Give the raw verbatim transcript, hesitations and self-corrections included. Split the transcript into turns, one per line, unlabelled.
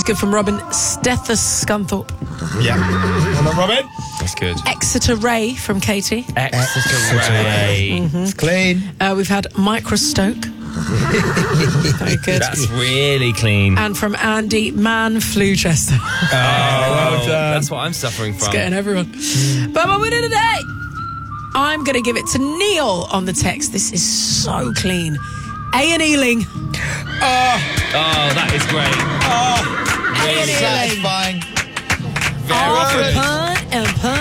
Good from Robin Stethoscunthorpe.
Yeah. Well done, Robin.
That's good.
Exeter Ray from Katie.
Exeter Ray.
Mm-hmm.
It's clean.
Uh, we've had Micro Stoke. Very good.
That's really clean.
And from Andy, Man Fluchester.
Oh, well done. That's what I'm suffering from.
It's getting everyone. But my winner today, I'm going to give it to Neil on the text. This is so clean. A and Ealing.
Oh,
Oh, that is great.
oh,
A and Ealing.
satisfying.
Very
Oh,
good.
pun and pun